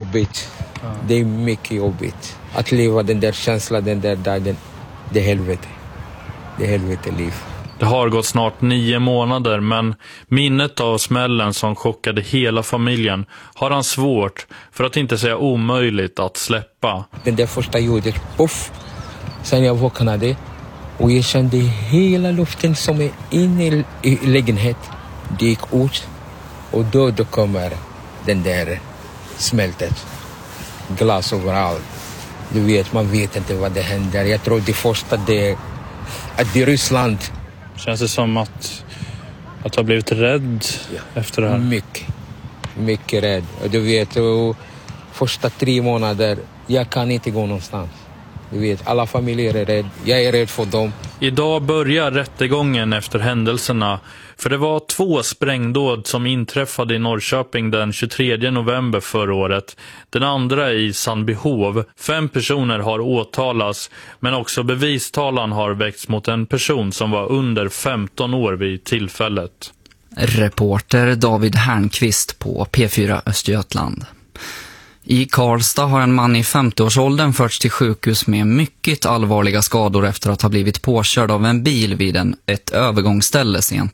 jobbigt. Det är mycket jobbigt. Att leva den där känslan, den där dagen, det är helvete. Det är helvete liv. Det har gått snart 9 månader, men minnet av smällen som chockade hela familjen har han svårt, för att inte säga omöjligt, att släppa. Den där första ljudet, puff. Sen jag vaknade och jag kände hela luften som är inne i lägenhet. Det gick ut och då kommer den där smältet. Glas överallt. Du vet, man vet inte vad det händer. Jag tror det första att det är Ryssland. Känns det som att du har blivit rädd efter det här? Mycket rädd. Och du vet, första 3 månader, jag kan inte gå någonstans. Du vet, alla familjer är rädda. Jag är rädd för dem. Idag börjar rättegången efter händelserna. För det var 2 sprängdåd som inträffade i Norrköping den 23 november förra året. Den andra i Sandbyhov. 5 personer har åtalats, men också bevistalan har väckts mot en person som var under 15 år vid tillfället. Reporter David Härnqvist på P4 Östergötland. I Karlstad har en man i 50-årsåldern förts till sjukhus med mycket allvarliga skador efter att ha blivit påkörd av en bil vid ett övergångsställe sent